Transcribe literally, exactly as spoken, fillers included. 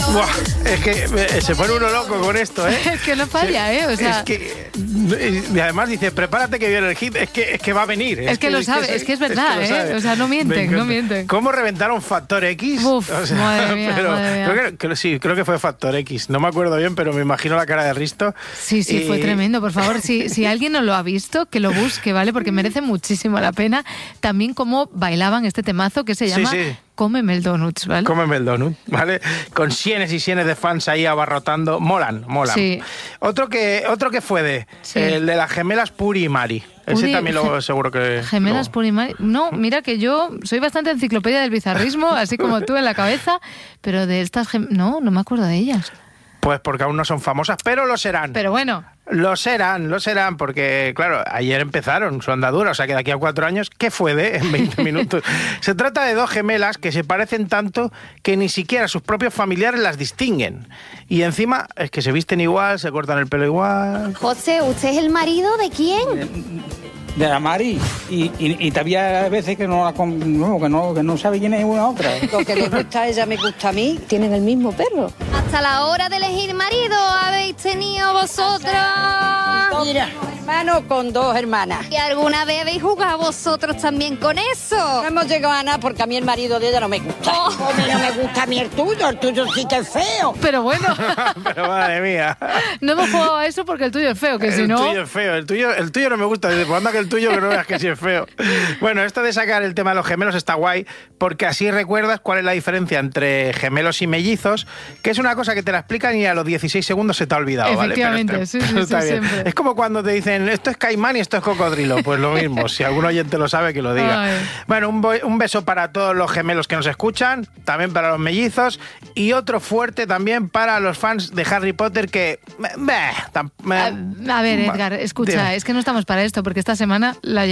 Buah, es que se pone uno loco con esto, ¿eh? Es que no falla, ¿eh? O sea, es que, y además dice, prepárate que viene el hit. Es que, es que va a venir. Es, es que, que lo sabe, es que es verdad, es que ¿eh? O sea, no mienten, no mienten. ¿Cómo reventaron Factor X? Uf, o sea, madre mía, pero madre mía. Creo que, creo, sí, creo que fue Factor X. No me acuerdo bien, pero me imagino la cara de Risto. Sí, sí, y... fue tremendo. Por favor, si, si alguien no lo ha visto, que lo busque, ¿vale? Porque merece muchísimo la pena. También cómo bailaban este temazo que se llama... Sí, sí. Cómeme el donut, ¿vale? Cómeme el donut, ¿vale? Con cienes y cienes de fans ahí abarrotando. Molan, molan. Sí. Otro que, otro que fue de, sí. el de las gemelas Puri y Mari. Ese Puri, también lo seguro que... Gemelas lo... Puri y Mari. No, mira que yo soy bastante enciclopedia del bizarrismo, así como tú en la cabeza, pero de estas gem... No, no me acuerdo de ellas. Pues porque aún no son famosas, pero lo serán. Pero bueno... Lo serán, lo serán, porque, claro, ayer empezaron su andadura, o sea que de aquí a cuatro años, ¿qué fue de en veinte minutos? Se trata de dos gemelas que se parecen tanto que ni siquiera sus propios familiares las distinguen. Y encima es que se visten igual, se cortan el pelo igual. José, ¿usted es el marido de quién? De la Mari, y, y, y todavía a veces que no, la, no, que no que no sabe quién es una a otra. Lo que le gusta a ella me gusta a mí. Tienen el mismo perro. Hasta la hora de elegir marido habéis tenido vosotros. Mira, hermano con dos hermanas. ¿Y alguna vez habéis jugado vosotros también con eso? No hemos llegado a nada porque a mí el marido de ella no me gusta. Oh. A mí no me gusta a mí el tuyo, el tuyo sí que es feo. Pero bueno. Pero madre mía. No hemos jugado a eso porque el tuyo es feo, que el si no... El tuyo es feo, el tuyo, el tuyo no me gusta. Dice, pues anda que el tuyo que no veas que sí es feo. Bueno, esto de sacar el tema de los gemelos está guay, porque así recuerdas cuál es la diferencia entre gemelos y mellizos, que es una cosa que te la explican y a los dieciséis segundos se te ha olvidado. Efectivamente, ¿vale? Pero sí, sí, está sí, bien. siempre. Es como cuando te dicen, esto es caimán y esto es cocodrilo. Pues lo mismo, si algún oyente lo sabe, que lo diga. Ay. Bueno, un, un beso para todos los gemelos que nos escuchan, también para los mellizos, y otro fuerte también para los fans de Harry Potter que... Bah, tam, a, a ver, Edgar, escucha, dime. Es que no estamos para esto, porque esta semana la